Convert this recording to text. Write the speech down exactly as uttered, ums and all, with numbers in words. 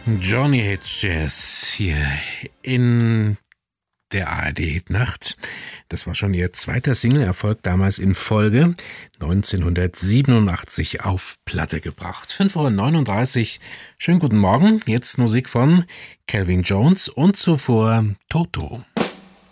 Johnny Hates Jazz hier in der A R D-Hitnacht. Das war schon ihr zweiter Single-Erfolg, damals in Folge, neunzehnhundertsiebenundachtzig auf Platte gebracht. fünf Uhr neununddreißig, schönen guten Morgen, jetzt Musik von Calvin Jones und zuvor Toto.